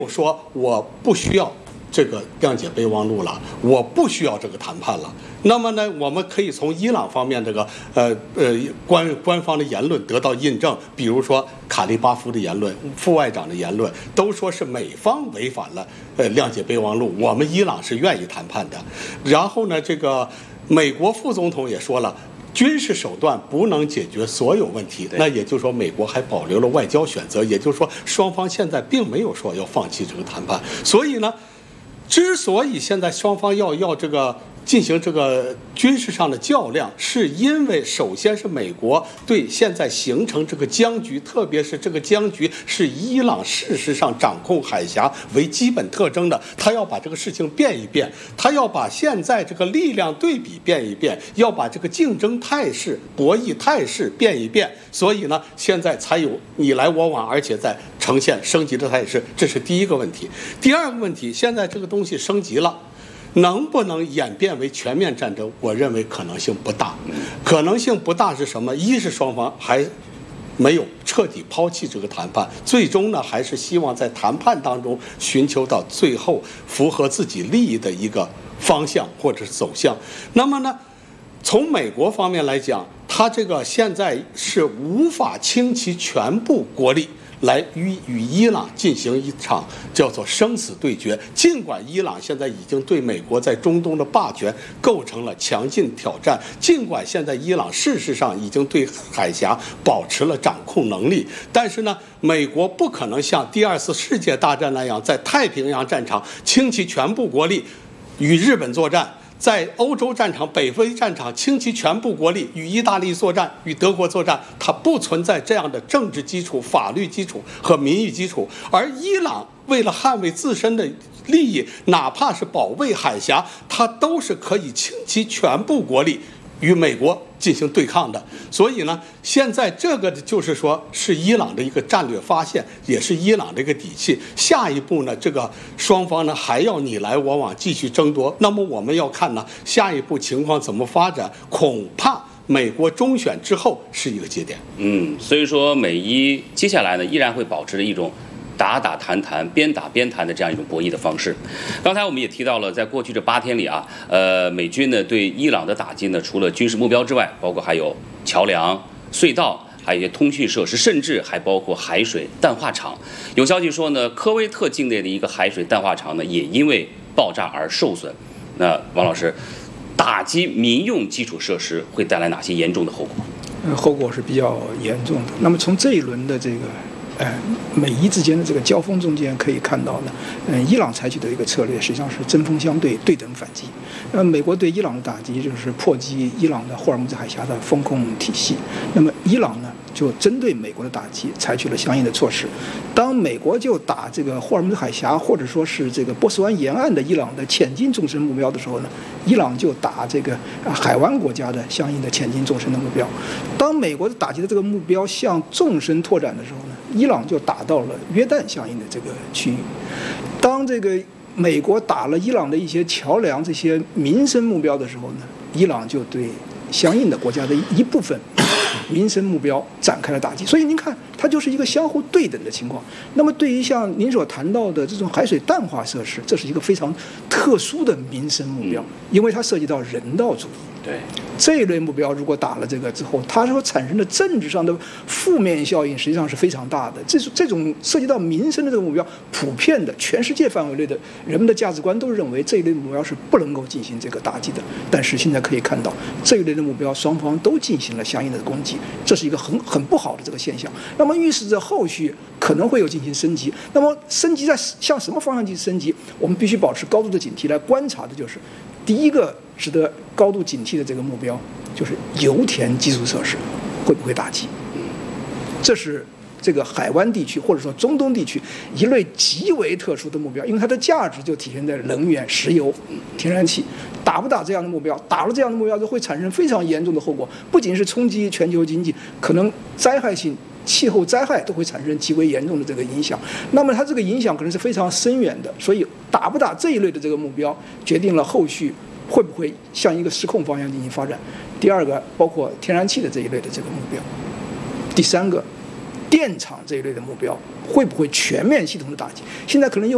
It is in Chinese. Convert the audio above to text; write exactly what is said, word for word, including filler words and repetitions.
说我不需要这个谅解备忘录了，我不需要这个谈判了。那么呢，我们可以从伊朗方面这个呃呃官官方的言论得到印证，比如说卡利巴夫的言论、副外长的言论，都说是美方违反了呃谅解备忘录，我们伊朗是愿意谈判的。然后呢，这个美国副总统也说了。军事手段不能解决所有问题，那也就是说，美国还保留了外交选择，也就是说，双方现在并没有说要放弃这个谈判。所以呢，之所以现在双方要要这个进行这个军事上的较量，是因为首先是美国对现在形成这个僵局，特别是这个僵局是伊朗事实上掌控海峡为基本特征的，他要把这个事情变一变，他要把现在这个力量对比变一变，要把这个竞争态势、博弈态势变一变，所以呢，现在才有你来我往，而且在呈现升级的态势，这是第一个问题。第二个问题，现在这个东西升级了。能不能演变为全面战争？我认为可能性不大。可能性不大是什么？一是双方还没有彻底抛弃这个谈判，最终呢还是希望在谈判当中寻求到最后符合自己利益的一个方向或者是走向。那么呢，从美国方面来讲，他这个现在是无法倾其全部国力来与与伊朗进行一场叫做生死对决。尽管伊朗现在已经对美国在中东的霸权构成了强劲挑战，尽管现在伊朗事实上已经对海峡保持了掌控能力，但是呢，美国不可能像第二次世界大战那样在太平洋战场倾其全部国力与日本作战，在欧洲战场、北非战场倾其全部国力与意大利作战、与德国作战，它不存在这样的政治基础、法律基础和民意基础。而伊朗为了捍卫自身的利益，哪怕是保卫海峡，它都是可以倾其全部国力与美国进行对抗的。所以呢，现在这个就是说是伊朗的一个战略发现，也是伊朗的一个底气。下一步呢，这个双方呢还要你来我往继续争夺。那么我们要看呢，下一步情况怎么发展，恐怕美国中选之后是一个节点。 嗯，所以说美伊接下来呢依然会保持着一种打打谈谈、边打边谈的这样一种博弈的方式。刚才我们也提到了，在过去这八天里啊，呃，美军呢对伊朗的打击呢，除了军事目标之外，包括还有桥梁、隧道，还有一些通讯设施，甚至还包括海水淡化厂。有消息说呢，科威特境内的一个海水淡化厂呢，也因为爆炸而受损。那王老师，打击民用基础设施会带来哪些严重的后果？ 呃，后果是比较严重的。那么从这一轮的这个呃，美伊之间的这个交锋中间可以看到呢，嗯、呃，伊朗采取的一个策略实际上是针锋相对、对等反击。呃，美国对伊朗的打击就是破击伊朗的霍尔木兹海峡的风控体系。那么伊朗呢，就针对美国的打击采取了相应的措施。当美国就打这个霍尔木兹海峡或者说是这个波斯湾沿岸的伊朗的潜进纵深目标的时候呢，伊朗就打这个海湾国家的相应的潜进纵深的目标。当美国打击的这个目标向纵深拓展的时候呢，伊朗就打到了约旦相应的这个区域。当这个美国打了伊朗的一些桥梁、这些民生目标的时候呢，伊朗就对相应的国家的一部分民生目标展开了打击。所以您看，它就是一个相互对等的情况。那么对于像您所谈到的这种海水淡化设施，这是一个非常特殊的民生目标，因为它涉及到人道主义。 对， 这一类目标如果打了这个之后，它所产生的政治上的负面效应实际上是非常大的。这种这种涉及到民生的这个目标，普遍的全世界范围内的人们的价值观都认为这一类目标是不能够进行这个打击的。但是现在可以看到，这一类的目标双方都进行了相应的攻击，这是一个很很不好的这个现象。那么预示着后续可能会有进行升级。那么升级在向什么方向进行升级？我们必须保持高度的警惕来观察的就是，第一个值得高度警惕的这个目标就是油田基础设施会不会打击。这是这个海湾地区或者说中东地区一类极为特殊的目标，因为它的价值就体现在能源、石油、天然气。打不打这样的目标，打了这样的目标就会产生非常严重的后果，不仅是冲击全球经济，可能灾害性气候灾害都会产生极为严重的这个影响。那么它这个影响可能是非常深远的，所以打不打这一类的这个目标，决定了后续会不会向一个失控方向进行发展。第二个，包括天然气的这一类的这个目标。第三个，电厂这一类的目标会不会全面系统的打击？现在可能有